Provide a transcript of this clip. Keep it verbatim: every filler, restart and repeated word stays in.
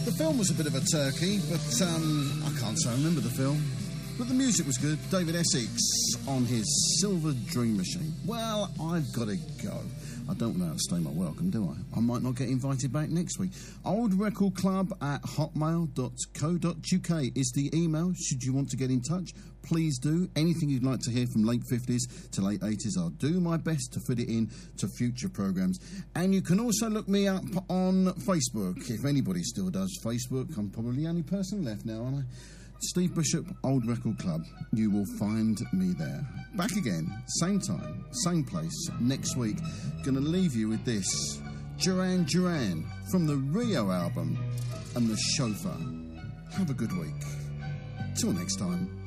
The film was a bit of a turkey, but um, I can't say I remember the film. But the music was good. David Essex on his Silver Dream Machine. Well, I've got to go. I don't know how to stay my welcome, do I? I might not get invited back next week. Old Record Club at hotmail dot co dot uk is the email. Should you want to get in touch, please do. Anything you'd like to hear from late fifties to late eighties, I'll do my best to fit it in to future programmes. And you can also look me up on Facebook, if anybody still does Facebook. I'm probably the only person left now, aren't I? Steve Bishop, Old Record Club. You will find me there. Back again, same time, same place, next week. Gonna leave you with this. Duran Duran from the Rio album and The Chauffeur. Have a good week. Till next time.